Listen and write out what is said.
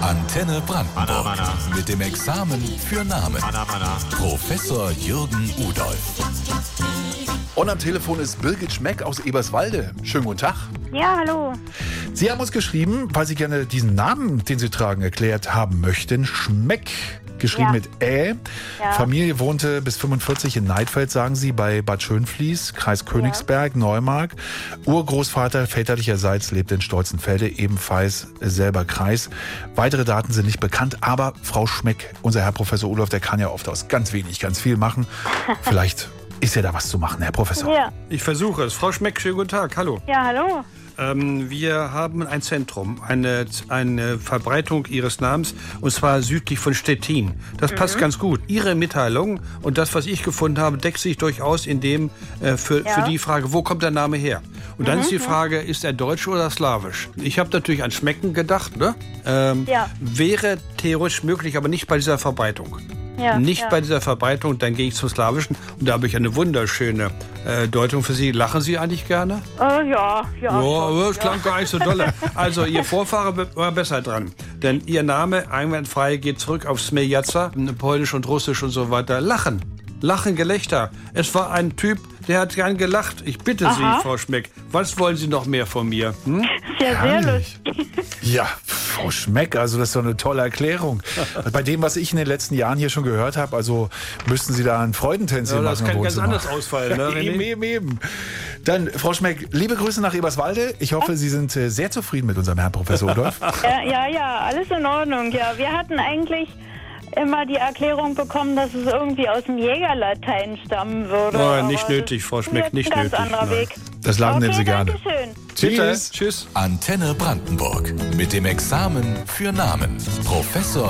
Antenne Brandenburg. Mit dem Examen für Namen. Professor Jürgen Udolph. Und am Telefon ist Birgit Schmeck aus Eberswalde. Schönen guten Tag. Ja, hallo. Sie haben uns geschrieben, weil Sie gerne diesen Namen, den Sie tragen, erklärt haben möchten. Schmeck, geschrieben mit Ä. Ja. Familie wohnte bis 45 in Neidfeld, sagen Sie, bei Bad Schönfließ, Kreis Königsberg, Neumark. Urgroßvater väterlicherseits lebte in Stolzenfelde, ebenfalls selber Kreis. Weitere Daten sind nicht bekannt, aber Frau Schmeck, unser Herr Professor Udolph, der kann ja oft aus ganz wenig ganz viel machen. Vielleicht ist ja da was zu machen, Herr Professor. Ja, Ich versuche es. Frau Schmeck, schönen guten Tag. Hallo. ja, hallo. Wir haben ein Zentrum, eine Verbreitung Ihres Namens, und zwar südlich von Stettin. Das passt ganz gut. Ihre Mitteilung und das, was ich gefunden habe, deckt sich durchaus in dem für die Frage, wo kommt der Name her? Und dann ist die Frage, ist er deutsch oder slawisch? Ich habe natürlich an Schmecken gedacht, ne? Wäre theoretisch möglich, aber nicht bei dieser Verbreitung. Ja, Nicht ja. bei dieser Verbreitung, dann gehe ich zum Slawischen. Und da habe ich eine wunderschöne Deutung für Sie. Lachen Sie eigentlich gerne? Ja. Ja, aber das klang gar nicht so dolle. Also Ihr Vorfahre war besser dran. Denn Ihr Name, einwandfrei, geht zurück auf Smejaca, Polnisch und Russisch und so weiter. Lachen. Lachen, Gelächter. Es war ein Typ, der hat gern gelacht. Ich bitte Sie, Frau Schmeck, was wollen Sie noch mehr von mir? Hm? Ja, sehr Herrlich. lustig. Ja, Frau Schmeck, also das ist doch eine tolle Erklärung. Bei dem, was ich in den letzten Jahren hier schon gehört habe, also müssten Sie da ein Freudentänzchen Ja, das machen im kann ganz Wohnzimmer. anders ausfallen, ne, René? Eben. Dann, Frau Schmeck, liebe Grüße nach Eberswalde. Ich hoffe, Sie sind sehr zufrieden mit unserem Herrn Professor Udolph. Ja, alles in Ordnung. Ja, wir hatten eigentlich immer die Erklärung bekommen, dass es irgendwie aus dem Jägerlatein stammen würde. Oh, aber nicht das nötig, Frau Schmeck, ist nicht ein ganz nötig, anderer nein. Weg. Das Lachen nehmen Sie Okay, gerne. Dankeschön. Bitte. Tschüss. Tschüss. Antenne Brandenburg. Mit dem Examen für Namen. Professor